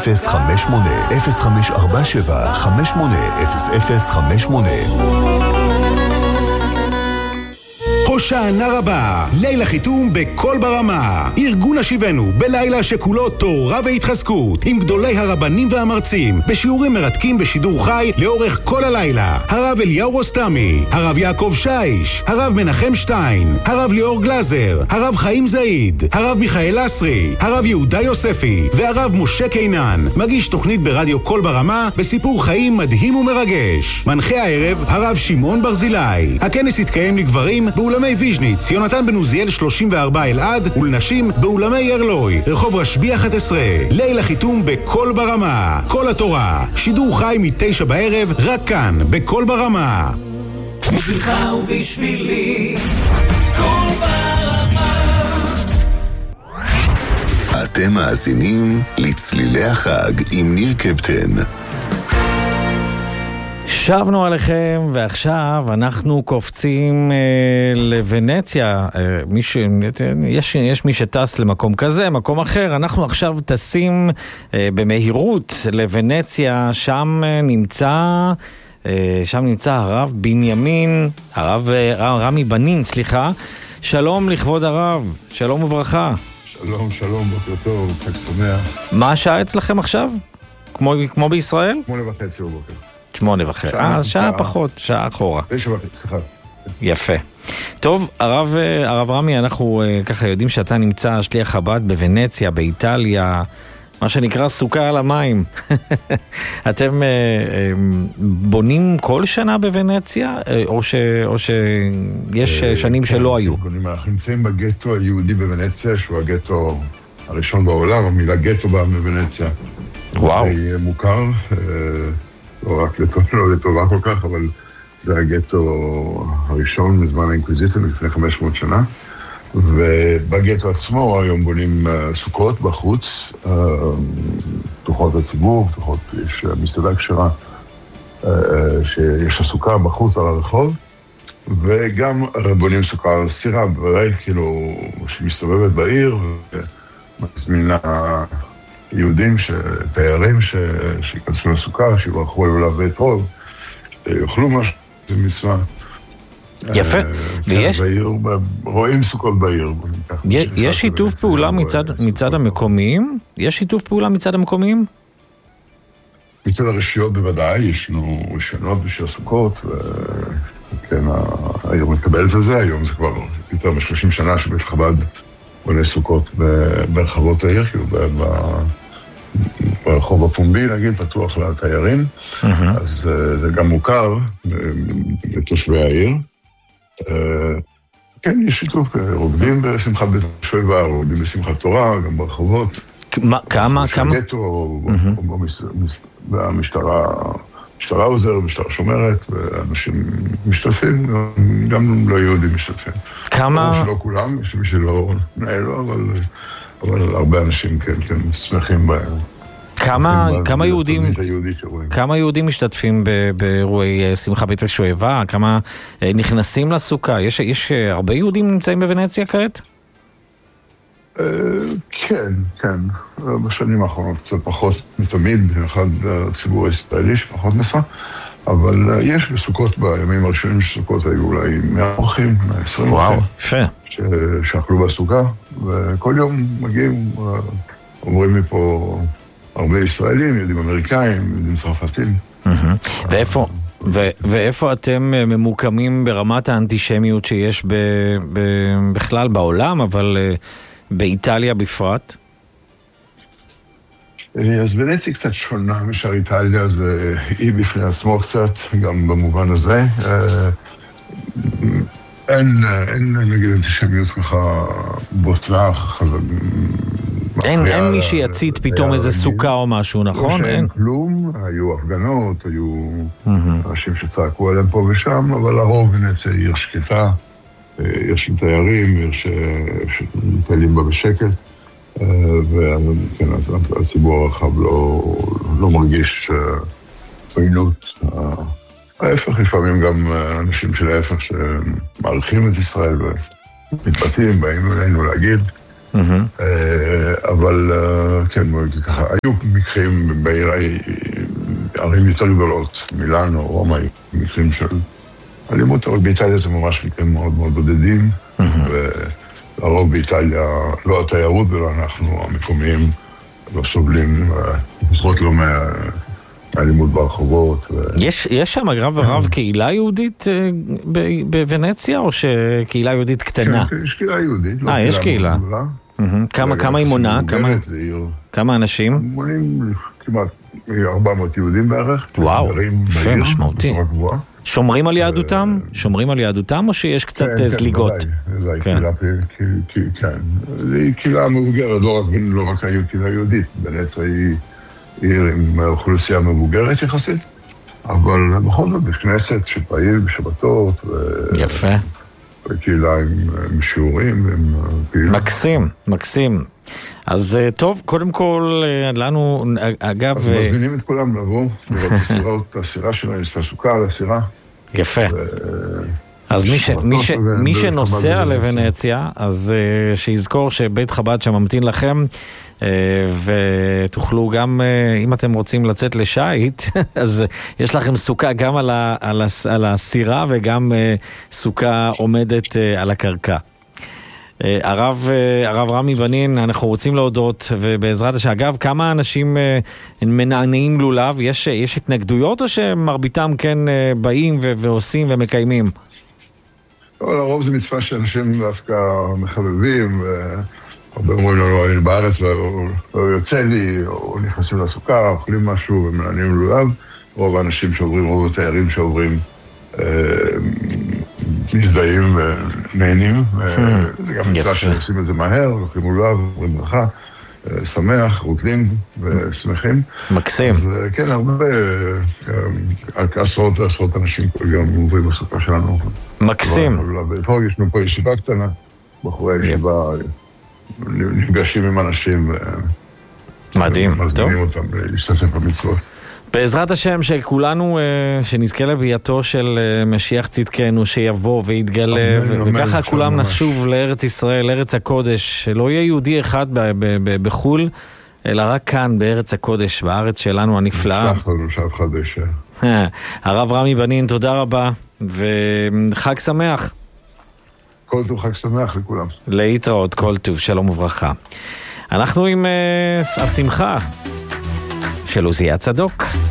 0547 580058. הושענא רבה, ליל החיתום בכל ברמה. ארגון השיבנו בלילה שכולו תורה והתחזקות, עם גדולי הרבנים והמרצים, בשיעורים מרתקים בשידור חי לאורך כל הלילה. הרב אליהו רוסטמי, הרב יעקב שיש, הרב מנחם שטיין, הרב ליאור גלזר, הרב חיים זעיד, הרב מיכאל אסרי, הרב יהודה יוספי והרב משה קינן. מגיש תוכנית ברדיו כל ברמה בסיפור חיים מדהים ומרגש. מנחה הערב הרב שמעון ברזילי. הכנס יתקיים לגברים באולמי ויז'ניץ, יונתן בן עוזיאל 34 אלעד, ולנשים באולמי ירלוי, רחוב רשב"י 11. ליל החיתום בכל ברמה. כל התורה, שידור חי מ-9 בערב, רק כאן, בכל ברמה. בשבילך ובשבילי, כל ברמה. אתם מאזינים לצלילי החג עם ניר קפטן. שבנו עליכם, ועכשיו אנחנו קופצים לוונציה. יש מי שטס למקום כזה, מקום אחר. אנחנו עכשיו טסים במהירות לוונציה. שם נמצא הרב בנימין, הרב רמי בנין, סליחה. שלום לכבוד הרב, שלום וברכה. שלום, שלום, בוקר טוב, חג שמח. מה השעה אצלכם עכשיו? כמו בישראל? 8:30 בבוקר. 8:30, אז שעה פחות, שעה אחורה. 9:30, סליחה. יפה. טוב, הרב רמי, אנחנו ככה יודעים שאתה נמצא שליח חב"ד בוונציה, באיטליה, מה שנקרא סוכה על המים. אתם בונים כל שנה בוונציה, או שיש שנים שלא היו? אנחנו נמצאים בגטו היהודי בוונציה, שהוא הגטו הראשון בעולם. המילה גטו באה מוונציה. וואו. זה מוכר, לא רק לטובה כל כך, אבל זה הגטו הראשון בזמן האינקוויזיציה, לפני 500 שנה. ובגטו עצמו היום בונים סוכות בחוץ, פתוחות לציבור, יש מסעדה כשרה, שיש הסוכה בחוץ על הרחוב, וגם בונים סוכה על סירה, בוודאי, כאילו, שמסתובבת בעיר, ומזמינה יהודים, תיירים שיכנסו לסוכה, שיברכו על עולה בית רוב, יאכלו משהו, זה מצווה. יפה. ויש... רואים סוכות בעיר. יש שיתוף פעולה מצד המקומיים? יש שיתוף פעולה מצד המקומיים? מצד הרשויות בוודאי, יש לנו רישיונות בשביל הסוכות, וכן, העיר מקבלת את זה, היום זה כבר יותר מ-30 שנה שבית חב"ד בונה סוכות ברחבות העיר, כאילו ברחוב הפומבי, נגיד, פתוח לתיירים, אז זה גם מוכר לתושבי העיר. כן, יש שיתוף, רוקדים בשמחת בית השואבה, רוקדים בשמחת תורה, גם ברחובות. כמה? והמשטרה עוזר, המשטרה שומרת, ואנשים משתתפים, גם לא יהודים משתתפים. כמה? לא כולם, יש מי שלא נהלו, אבל הרבה אנשים כן שמחים בהם. כמה יהודים משתתפים באירועי שמחה בית השואבה? כמה נכנסים לסוכה? יש הרבה יהודים נמצאים בוונציה כעת? כן. בשנים האחרונות קצת פחות מתמיד, במיוחד הציבור הישראלי שפחות נסע, אבל יש בסוכות בימים הראשונים של סוכות היו אולי 100 אורחים, 120 אורחים, שאכלו בסוכה, וכל יום מגיעים, אומרים מפה הרבה ישראלים, יהודים אמריקאים, יהודים צרפתים. ואיפה אתם ממוקמים ברמת האנטישמיות שיש בכלל בעולם, אבל באיטליה בפרט? אז ונציה קצת שונה משאר איטליה, זה אי בפני עצמו קצת, גם במובן הזה. אין נגיד אנטישמיות ככה בוטלה, חזק. אין מי שיצית פתאום איזה סוכה או משהו, נכון? אין כלום, היו הפגנות, היו אנשים שצעקו עליהם פה ושם, אבל הרוב ונציה עיר שקטה, עיר של תיירים, עיר שמטיילים בה בשקט, וכן, הציבור הרחב לא מרגיש עוינות. ההפך, לפעמים גם אנשים של ההפך שמעריכים את ישראל ומתבטאים, באים אלינו להגיד, אבל כן, ככה, היו מקרים בערים יותר גדולות, מילאנו, רומא, מקרים של אלימות, אבל באיטליה זה ממש מקרים מאוד מאוד בודדים, ולרוב באיטליה לא התיירות ולא אנחנו המקומיים לא סובלים, לפחות לא מהאלימות ברחובות. יש שם רב קהילה יהודית בוונציה, או שקהילה יהודית קטנה? כן, יש קהילה יהודית. יש קהילה. כמה היא מונה? כמה אנשים? מונים כמעט 400 יהודים בערך. וואו, יפה, משמעותי. שומרים על יהדותם? שומרים על יהדותם או שיש קצת זליגות? כן, זה קהילה מבוגרת, לא רק קהילה יהודית. ונציה היא עיר עם אוכלוסייה מבוגרת יחסית, אבל בכל זאת בכנסת שפעיל בשבתות. יפה. וקהילה עם שיעורים. מקסים, מקסים. אז טוב, קודם כל, לנו, אגב... אז מזמינים את כולם לבוא, לראות את הסירה שלהם, את הסוכה על הסירה. יפה. אז מי שנוסע לוונציה, אז שיזכור שבית חב"ד שם ממתין לכם, ותוכלו גם, אם אתם רוצים לצאת לשייט, אז יש לכם סוכה גם על הסירה, וגם סוכה עומדת על הקרקע. הרב רמי בנין, אנחנו רוצים להודות, ובעזרת השם, אגב, כמה אנשים מנענעים לולב? יש התנגדויות, או שמרביתם כן באים ועושים ומקיימים? לרוב זה מצווה שאנשים דווקא מחבבים, הרבה אומרים לנו, אני בארץ ולא יוצא לי, או נכנסים לסוכה, אוכלים משהו ומנענעים לולב. רוב האנשים שעוברים, רוב התיירים שעוברים, מזדהים ונהנים, זה גם מצווה שעושים את זה מהר, לוקחים לולב, אומרים ברכה, שמח, רוקדים ושמחים. מקסים. אז כן, הרבה, עשרות ועשרות אנשים כל יום עוברים בסוכה שלנו. מקסים. יש לנו פה ישיבה קטנה, בחורי ישיבה, נפגשים עם אנשים. מדהים, טוב. מזמינים אותם להשתתף במצוות. בעזרת השם שכולנו, שנזכה לביאתו של משיח צדקנו, שיבוא ויתגלה, וככה כולם נשוב לארץ ישראל, לארץ הקודש, שלא יהיה יהודי אחד בחול, אלא רק כאן בארץ הקודש, בארץ שלנו הנפלאה. נפתח לנו שאף אחד יישאר. הרב רמי בנין, תודה רבה, וחג שמח. כל טוב, חג שמח לכולם. להתראות, כל טוב, שלום וברכה. אנחנו עם השמחה של עוזיה צדוק.